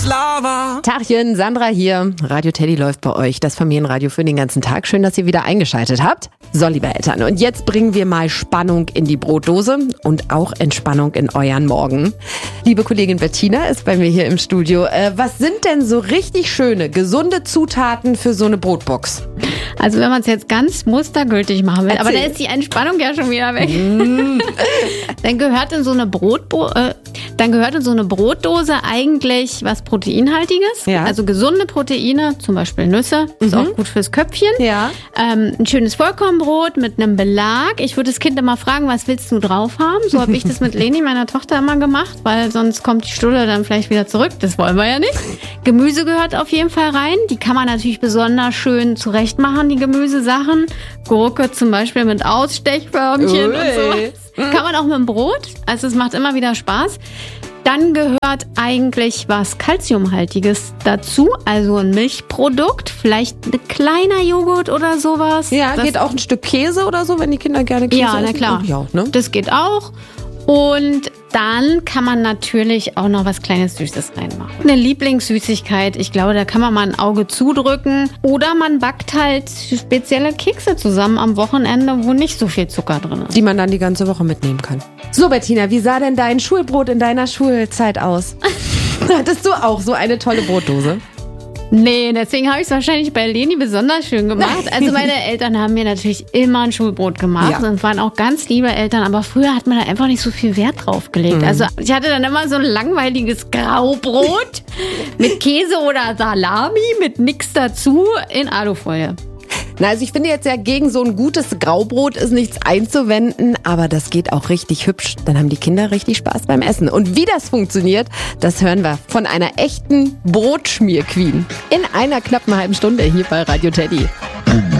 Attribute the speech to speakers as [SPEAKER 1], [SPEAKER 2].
[SPEAKER 1] Lava.
[SPEAKER 2] Tachchen, Sandra hier. Radio Teddy läuft bei euch. Das Familienradio für den ganzen Tag. Schön, dass ihr wieder eingeschaltet habt. So, liebe Eltern, und jetzt bringen wir mal Spannung in die Brotdose und auch Entspannung in euren Morgen. Liebe Kollegin Bettina ist bei mir hier im Studio. Was sind denn so richtig schöne, gesunde Zutaten für so eine Brotbox?
[SPEAKER 3] Also wenn man es jetzt ganz mustergültig machen will,
[SPEAKER 2] Erzähl.
[SPEAKER 3] aber da ist die Entspannung ja schon wieder weg. Dann gehört in so eine Brotdose eigentlich was Proteinhaltiges.
[SPEAKER 2] Ja.
[SPEAKER 3] Also gesunde Proteine, zum Beispiel Nüsse, ist auch gut fürs Köpfchen.
[SPEAKER 2] Ja.
[SPEAKER 3] Ein schönes Vollkornbrot mit einem Belag. Ich würde das Kind immer fragen, was willst du drauf haben? So habe ich das mit Leni, meiner Tochter, immer gemacht, weil sonst kommt die Stulle dann vielleicht wieder zurück. Das wollen wir ja nicht. Gemüse gehört auf jeden Fall rein. Die kann man natürlich besonders schön zurecht machen, die Gemüsesachen. Gurke zum Beispiel mit Ausstechförmchen und sowas. Kann man auch mit dem Brot. Also es macht immer wieder Spaß. Dann gehört eigentlich was Kalziumhaltiges dazu, also ein Milchprodukt, vielleicht ein kleiner Joghurt oder sowas.
[SPEAKER 2] Ja, geht auch ein Stück Käse oder so, wenn die Kinder gerne Käse essen?
[SPEAKER 3] Ja, na klar.
[SPEAKER 2] Ja, ne?
[SPEAKER 3] Das geht auch. Und dann kann man natürlich auch noch was kleines Süßes reinmachen. Eine Lieblingssüßigkeit, ich glaube, da kann man mal ein Auge zudrücken. Oder man backt halt spezielle Kekse zusammen am Wochenende, wo nicht so viel Zucker drin ist.
[SPEAKER 2] Die man dann die ganze Woche mitnehmen kann. So, Bettina, wie sah denn dein Schulbrot in deiner Schulzeit aus? Hattest du auch so eine tolle Brotdose?
[SPEAKER 3] Nee, deswegen habe ich es wahrscheinlich bei Leni besonders schön gemacht. Also meine Eltern haben mir natürlich immer ein Schulbrot gemacht und waren auch ganz liebe Eltern. Aber früher hat man da einfach nicht so viel Wert drauf gelegt. Also ich hatte dann immer so ein langweiliges Graubrot mit Käse oder Salami mit nix dazu in Alufolie.
[SPEAKER 2] Na, also ich finde jetzt ja, gegen so ein gutes Graubrot ist nichts einzuwenden, aber das geht auch richtig hübsch. Dann haben die Kinder richtig Spaß beim Essen. Und wie das funktioniert, das hören wir von einer echten Brotschmierqueen in einer knappen halben Stunde hier bei Radio Teddy.